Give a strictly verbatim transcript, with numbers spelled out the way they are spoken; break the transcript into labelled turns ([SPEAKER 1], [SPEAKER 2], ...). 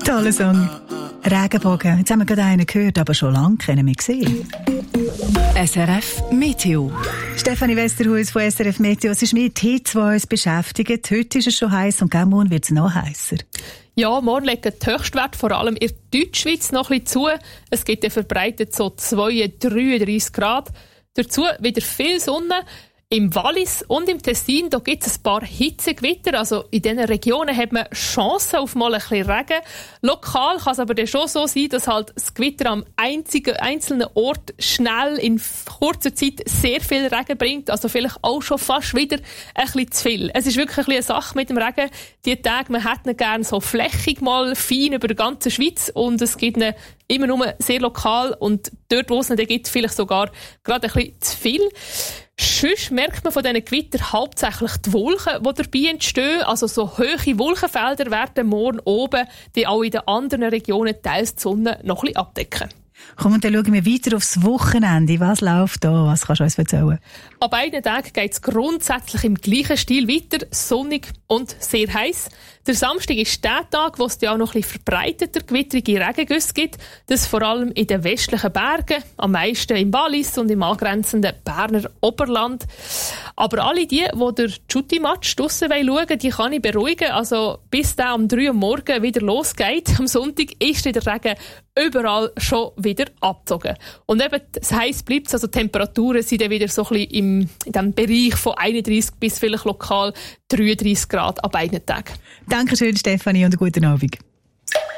[SPEAKER 1] Toller Song. Regenbogen. Jetzt haben wir gerade einen gehört, aber schon lange kennen wir gesehen.
[SPEAKER 2] S R F Meteo.
[SPEAKER 1] Stefanie Westerhuis von S R F Meteo. Es ist mit Hitze, die uns beschäftigt. Heute ist es schon heiß und morgen wird es noch heißer.
[SPEAKER 3] Ja, morgen legen die Höchstwerte vor allem in der Deutschschweiz noch ein bisschen zu. Es gibt ja verbreitet so zweiunddreißig, dreiunddreißig Grad. Dazu wieder viel Sonne. Im Wallis und im Tessin, da gibt es ein paar Hitzegewitter. Also in diesen Regionen hat man Chancen auf mal ein bisschen Regen. Lokal kann es aber dann schon so sein, dass halt das Gewitter am einzigen, einzelnen Ort schnell in kurzer Zeit sehr viel Regen bringt. Also vielleicht auch schon fast wieder ein bisschen zu viel. Es ist wirklich ein bisschen eine Sache mit dem Regen. Die Tage, man hätte ihn gerne so flächig mal fein über die ganze Schweiz und es gibt ihn immer nur sehr lokal und dort, wo es ihn dann gibt, vielleicht sogar gerade ein bisschen zu viel. Sonst merkt man von diesen Gewittern hauptsächlich die Wolken, die dabei entstehen. Also so hohe Wolkenfelder werden morgen oben, die auch in den anderen Regionen teils die Sonne noch ein bisschen abdecken.
[SPEAKER 1] Komm, und dann schauen wir weiter aufs Wochenende. Was läuft da? Was kannst du uns erzählen?
[SPEAKER 3] An beiden Tagen geht es grundsätzlich im gleichen Stil weiter, sonnig und sehr heiß. Der Samstag ist der Tag, wo es ja auch noch ein bisschen verbreiteter gewittrige Regengüsse gibt. Das vor allem in den westlichen Bergen, am meisten im Wallis und im angrenzenden Berner Oberland. Aber alle die, die den Schutti-Match draussen schauen wollen, die kann ich beruhigen. Also bis der um drei Uhr morgens wieder losgeht, am Sonntag ist der Regen überall schon wieder abgezogen. Und eben, das heiß bleibt, also die Temperaturen sind dann wieder so ein bisschen im, in diesem Bereich von einunddreißig bis vielleicht lokal dreiunddreißig Grad an beiden Tagen.
[SPEAKER 1] Dankeschön, Stefanie, und einen guten Abend.